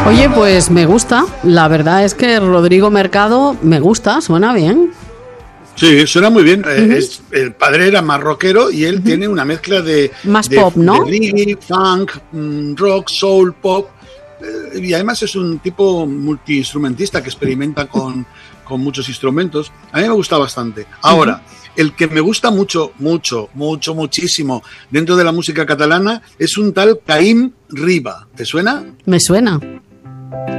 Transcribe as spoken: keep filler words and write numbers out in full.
Oye, pues me gusta. La verdad es que Rodrigo Mercado me gusta, suena bien. Sí, suena muy bien. Uh-huh. Es, el padre era más rockero y él uh-huh. tiene una mezcla de... Más de, pop, ¿no? De reggae, funk, rock, soul, pop. Y además es un tipo multiinstrumentista que experimenta con, con muchos instrumentos. A mí me gusta bastante. Ahora, uh-huh. el que me gusta mucho, mucho, mucho, muchísimo dentro de la música catalana es un tal Caïm Riba. ¿Te suena? Me suena.